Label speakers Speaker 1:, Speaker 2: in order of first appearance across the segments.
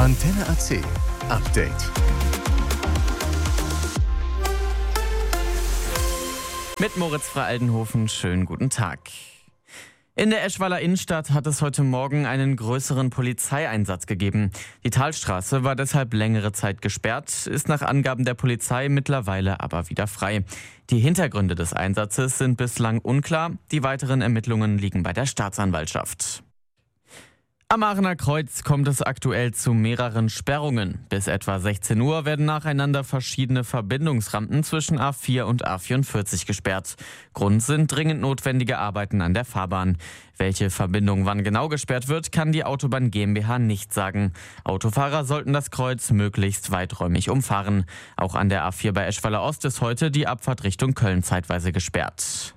Speaker 1: Antenne AC Update.
Speaker 2: Mit Moritz Frey-Aldenhofen, schönen guten Tag. In der Eschweiler Innenstadt hat es heute Morgen einen größeren Polizeieinsatz gegeben. Die Talstraße war deshalb längere Zeit gesperrt, ist nach Angaben der Polizei mittlerweile aber wieder frei. Die Hintergründe des Einsatzes sind bislang unklar. Die weiteren Ermittlungen liegen bei der Staatsanwaltschaft. Am Aachener Kreuz kommt es aktuell zu mehreren Sperrungen. Bis etwa 16 Uhr werden nacheinander verschiedene Verbindungsrampen zwischen A4 und A44 gesperrt. Grund sind dringend notwendige Arbeiten an der Fahrbahn. Welche Verbindung wann genau gesperrt wird, kann die Autobahn GmbH nicht sagen. Autofahrer sollten das Kreuz möglichst weiträumig umfahren. Auch an der A4 bei Eschweiler Ost ist heute die Abfahrt Richtung Köln zeitweise gesperrt.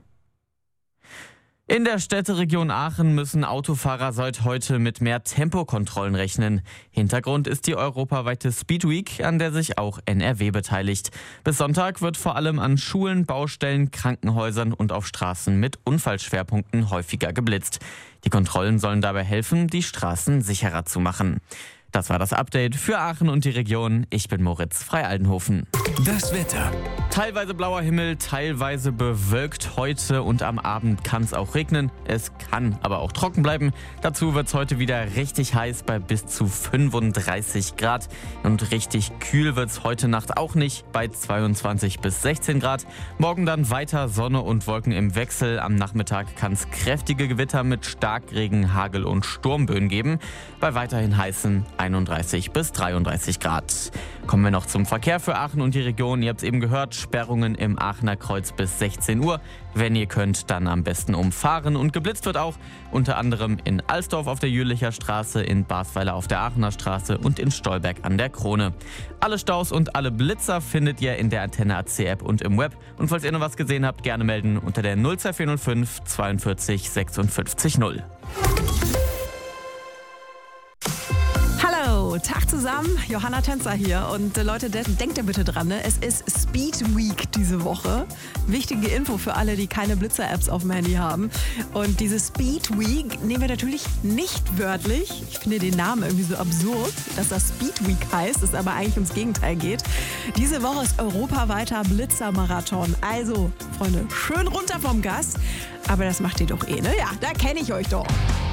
Speaker 2: In der Städteregion Aachen müssen Autofahrer seit heute mit mehr Tempokontrollen rechnen. Hintergrund ist die europaweite Speed Week, an der sich auch NRW beteiligt. Bis Sonntag wird vor allem an Schulen, Baustellen, Krankenhäusern und auf Straßen mit Unfallschwerpunkten häufiger geblitzt. Die Kontrollen sollen dabei helfen, die Straßen sicherer zu machen. Das war das Update für Aachen und die Region. Ich bin Moritz Frey-Aldenhofen.
Speaker 1: Das Wetter.
Speaker 2: Teilweise blauer Himmel, teilweise bewölkt. Heute und am Abend kann es auch regnen. Es kann aber auch trocken bleiben. Dazu wird es heute wieder richtig heiß bei bis zu 35 Grad. Und richtig kühl wird es heute Nacht auch nicht bei 22 bis 16 Grad. Morgen dann weiter Sonne und Wolken im Wechsel. Am Nachmittag kann es kräftige Gewitter mit Starkregen, Hagel und Sturmböen geben. Bei weiterhin heißen 31 bis 33 Grad. Kommen wir noch zum Verkehr für Aachen und die Region. Ihr habt es eben gehört, Sperrungen im Aachener Kreuz bis 16 Uhr. Wenn ihr könnt, dann am besten umfahren. Und geblitzt wird auch unter anderem in Alsdorf auf der Jülicher Straße, in Basweiler auf der Aachener Straße und in Stolberg an der Krone. Alle Staus und alle Blitzer findet ihr in der Antenne AC App und im Web. Und falls ihr noch was gesehen habt, gerne melden unter der 02405 42 56 0.
Speaker 3: Tag zusammen, Johanna Tänzer hier und Leute, denkt ihr bitte dran, ne? Es ist Speed Week diese Woche. Wichtige Info für alle, die keine Blitzer-Apps auf dem Handy haben. Und diese Speed Week nehmen wir natürlich nicht wörtlich. Ich finde den Namen irgendwie so absurd, dass das Speed Week heißt, es aber eigentlich ums Gegenteil geht. Diese Woche ist europaweiter Blitzer-Marathon. Also, Freunde, schön runter vom Gas. Aber das macht ihr doch eh, ne? Ja, da kenne ich euch doch.